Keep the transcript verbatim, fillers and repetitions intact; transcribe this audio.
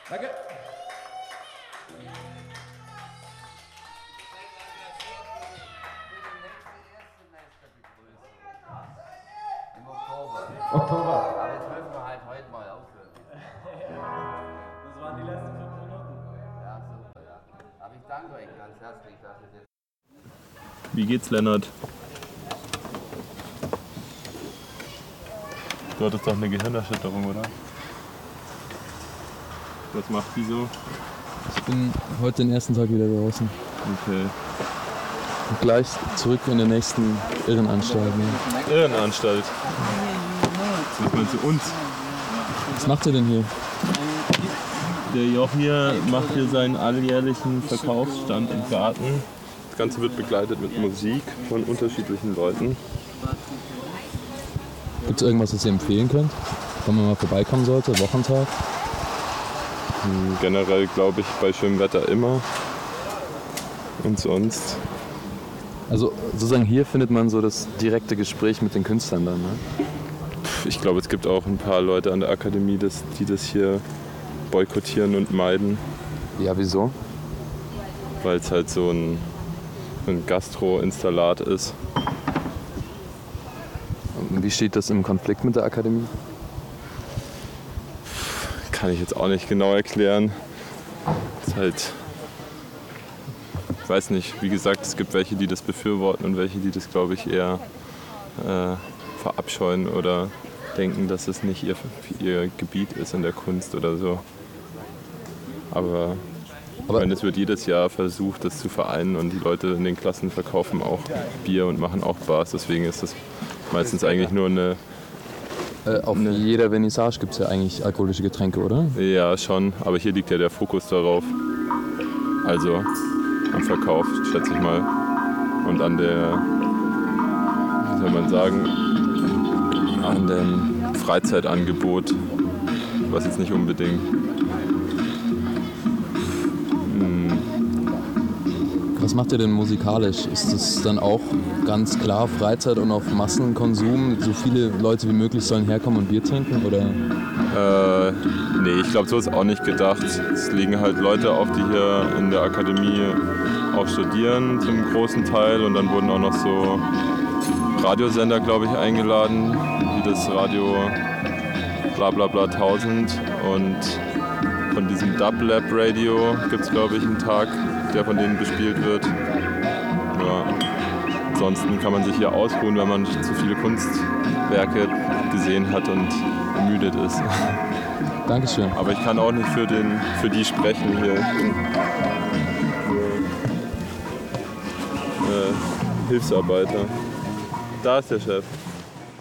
Danke. Im Oktober. Oktober. Aber jetzt müssen wir halt heute mal aufhören. Das waren die letzten fünf Minuten. Ja, super, ja. Aber ich danke euch ganz herzlich, dass ihr das. Wie geht's, Lennart? Du hattest doch eine Gehirnerschütterung, oder? Was macht die so? Ich bin heute den ersten Tag wieder draußen. Okay. Und gleich zurück in den nächsten Irrenanstalt. Ne? Irrenanstalt. Das meinst du uns? Was macht ihr denn hier? Der Joch hier macht hier seinen alljährlichen Verkaufsstand im Garten. Das Ganze wird begleitet mit Musik von unterschiedlichen Leuten. Gibt es irgendwas, was ihr empfehlen könnt? Wenn man mal vorbeikommen sollte, Wochentag? Hm, Generell glaube ich bei schönem Wetter immer. Und sonst? Also sozusagen hier findet man so das direkte Gespräch mit den Künstlern dann, ne? Ich glaube, es gibt auch ein paar Leute an der Akademie, das, die das hier boykottieren und meiden, Ja, wieso? weil es halt so ein, ein Gastro-Installat ist. Und wie steht das im Konflikt mit der Akademie? Kann ich jetzt auch nicht genau erklären. Es ist halt, ich weiß nicht, wie gesagt, es gibt welche, die das befürworten und welche, die das, glaube ich, eher äh, verabscheuen oder denken, dass es nicht ihr, ihr Gebiet ist in der Kunst oder so. Aber, Aber- ich meine, es wird jedes Jahr versucht, das zu vereinen und die Leute in den Klassen verkaufen auch Bier und machen auch Bars. Deswegen ist das meistens eigentlich nur eine, Äh, auf Ne. jeder Vernissage gibt es ja eigentlich alkoholische Getränke, oder? ja schon, aber hier liegt ja der Fokus darauf. Also am Verkauf, schätze ich mal. Und an der, wie soll man sagen, an dem Freizeitangebot, was jetzt nicht unbedingt. Was macht ihr denn musikalisch? Ist das dann auch ganz klar Freizeit und auf Massenkonsum? So viele Leute wie möglich sollen herkommen und Bier trinken? Oder? Äh, nee, ich glaube, so ist auch nicht gedacht. Es liegen halt Leute auf, die hier in der Akademie auch studieren, zum großen Teil. Und dann wurden auch noch so Radiosender, glaube ich, eingeladen, wie das Radio Blablabla tausend. Und von diesem Dub Lab Radio gibt es, glaube ich, einen Tag, der von denen bespielt wird. Ja. Ansonsten kann man sich hier ausruhen, wenn man zu viele Kunstwerke gesehen hat und ermüdet ist. Dankeschön. Aber ich kann auch nicht für, den, für die sprechen hier. Ich bin äh, Hilfsarbeiter. Da ist der Chef.